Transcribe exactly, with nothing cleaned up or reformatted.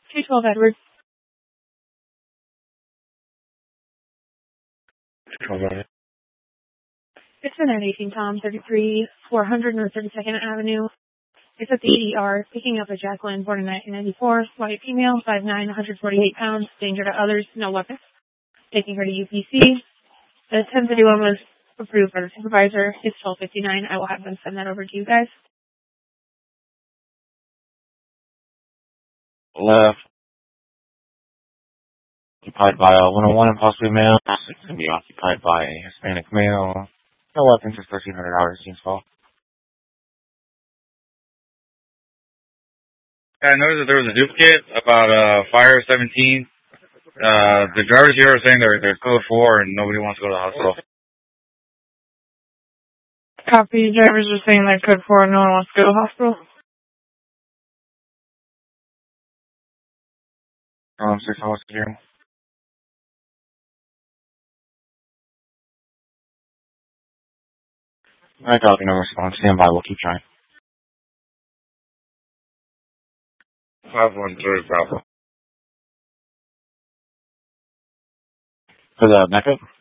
two twelve Edward. twelve Edward. It's in at eighteen Tom, thirty-three, four hundred North thirty-second Avenue. It's at the E R, picking up a Jacqueline, born in nineteen ninety-four, white female, five nine, one hundred forty-eight pounds, danger to others, no weapons. Taking her to U P C. The ten thirty-one was approved by the supervisor. It's twelve fifty-nine. I will have them send that over to you guys. Left. Occupied by a one oh one and possibly male. It's going to be occupied by a Hispanic male. No weapons, just thirteen hundred dollars seems fall. I noticed that there was a duplicate about uh, Fire seventeen. Uh, the drivers here are saying they're, they're code four and nobody wants to go to the hospital. Copy. Drivers are saying they're code four and no one wants to go to the hospital. Um, six hours here. I copy, no response. Stand by, we'll keep trying. five one three, Bravo. For the backup?